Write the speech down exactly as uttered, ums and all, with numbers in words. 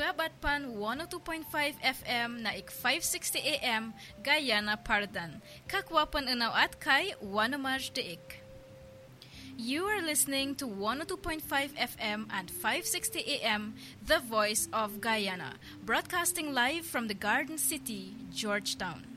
Mangyab at Pan one oh two point five F M na ik five sixty A M Guyana Pardan. Kakwapan unaw at kay Wanamaj Deik. You are listening to one oh two point five F M and five sixty A M, The Voice of Guyana, broadcasting live from the Garden City, Georgetown.